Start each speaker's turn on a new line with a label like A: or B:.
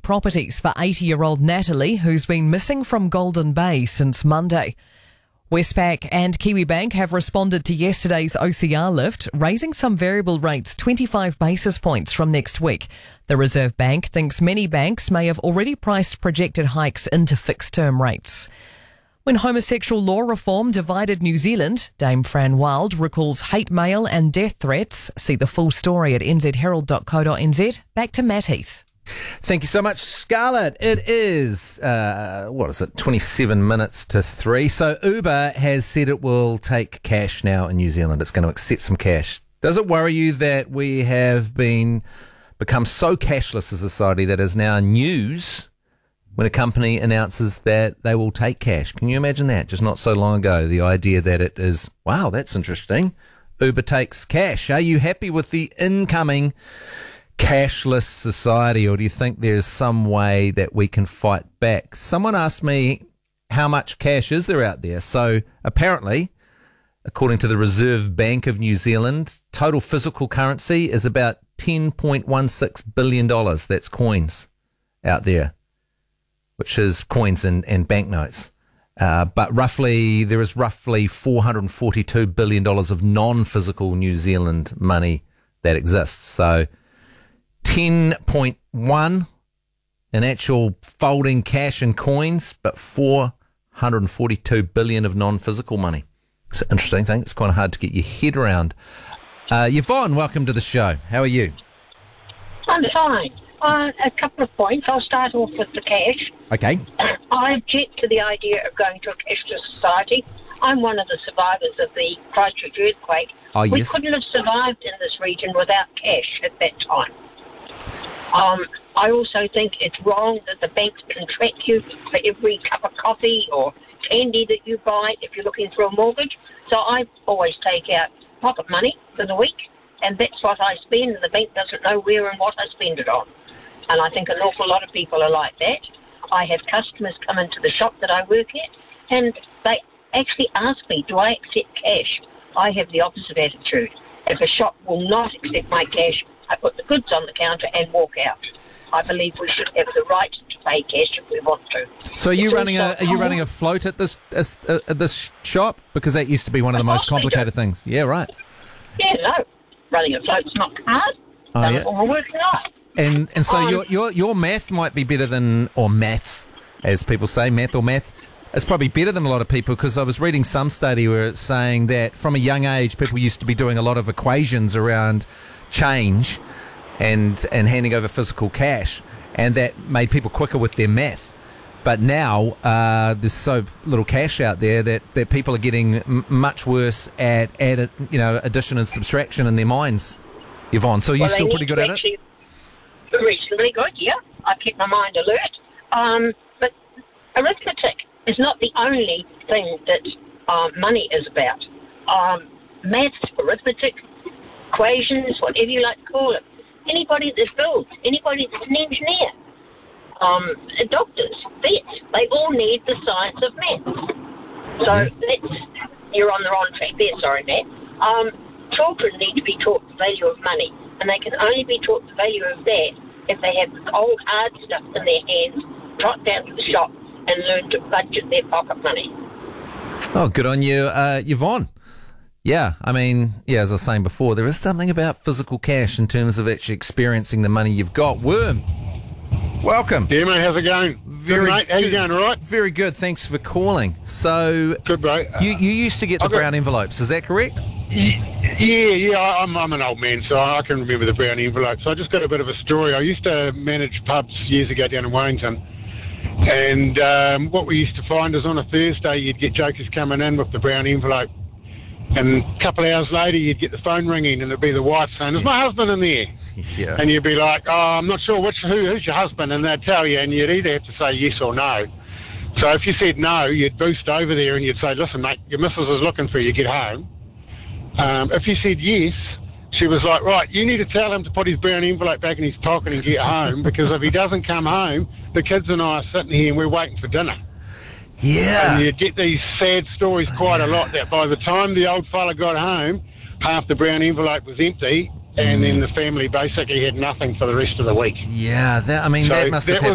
A: properties for 80-year-old Natalie, who's been missing from Golden Bay since Monday. Westpac and Kiwibank have responded to yesterday's OCR lift, raising some variable rates 25 basis points from next week. The Reserve Bank thinks many banks may have already priced projected hikes into fixed-term rates. When homosexual law reform divided New Zealand, Dame Fran Wild recalls hate mail and death threats. See the full story at nzherald.co.nz. Back to Matt Heath.
B: Thank you so much, Scarlett. It is, 27 minutes to 3. So Uber has said it will take cash now in New Zealand. It's going to accept some cash. Does it worry you that we have become so cashless a society that is now news when a company announces that they will take cash? Can you imagine that? Just not so long ago, the idea that it is, wow, that's interesting. Uber takes cash. Are you happy with the incoming cashless society, or do you think there's some way that we can fight back? Someone asked me, how much cash is there out there? So apparently, according to the Reserve Bank of New Zealand, total physical currency is about $10.16 billion. That's coins out there, which is coins and banknotes. But there is roughly $442 billion of non-physical New Zealand money that exists. So 10.1 in actual folding cash and coins, but 442 billion of non-physical money. It's an interesting thing. It's kind of hard to get your head around. Yvonne, welcome to the show. How are you?
C: I'm fine. A couple of points. I'll start off with the cash.
B: Okay.
C: I object to the idea of going to a cashless society. I'm one of the survivors of the Christchurch earthquake.
B: Oh, yes.
C: We couldn't have survived in this region without cash at that time. I also think it's wrong that the banks can track you for every cup of coffee or candy that you buy if you're looking for a mortgage. So I always take out pocket money for the week, and that's what I spend, and the bank doesn't know where and what I spend it on. And I think an awful lot of people are like that. I have customers come into the shop that I work at, and they actually ask me, do I accept cash? I have the opposite attitude. If a shop will not accept my cash, I put the goods on the counter and walk out. I believe we should have the right to pay cash if we want to.
B: So are you running a float at this shop? Because that used to be one of the most complicated things. Yeah, right.
C: Yeah, no. Running a float's not hard.
B: Oh, yeah.
C: We're working on.
B: And so your math might be better than, or maths, as people say, math or maths. It's probably better than a lot of people, because I was reading some study where it's saying that from a young age, people used to be doing a lot of equations around change and handing over physical cash, and that made people quicker with their math. But now there's so little cash out there that people are getting much worse at addition and subtraction in their minds. Yvonne, so you're still pretty good at it?
C: Reasonably good, yeah. I keep my mind alert. But arithmetic is not the only thing that money is about. Maths, arithmetic, equations, whatever you like to call it. Anybody that builds, anybody that's an engineer, doctors, vets, they all need the science of maths. So you're on the wrong track there, sorry, Matt. Children need to be taught the value of money, and they can only be taught the value of that if they have the cold, hard stuff in their hands, trot down to the shop and learn to budget their pocket money.
B: Oh, good on you, Yvonne. Yeah, I mean, as I was saying before, there is something about physical cash in terms of actually experiencing the money you've got. Worm, welcome.
D: Yeah, mate, how's it going?
B: Very
D: good, mate. How you going, all right?
B: Very good, thanks for calling. So,
D: good, mate.
B: You used to get the brown envelopes, is that correct?
D: Yeah, I'm an old man, so I can remember the brown envelopes. So I just got a bit of a story. I used to manage pubs years ago down in Wellington, and what we used to find is on a Thursday you'd get jokers coming in with the brown envelope. And a couple of hours later, you'd get the phone ringing, and it'd be the wife saying, "Is my husband in there?"
B: Yeah.
D: And you'd be like, "Oh, I'm not sure who's your husband," and they'd tell you, and you'd either have to say yes or no. So if you said no, you'd boost over there and you'd say, "Listen, mate, your missus is looking for you. Get home." If you said yes, she was like, "Right, you need to tell him to put his brown envelope back in his pocket and get home, because if he doesn't come home, the kids and I are sitting here and we're waiting for dinner."
B: Yeah.
D: And you get these sad stories quite a lot, that by the time the old fella got home, half the brown envelope was empty, and then the family basically had nothing for the rest of the week.
B: Yeah, that must have happened.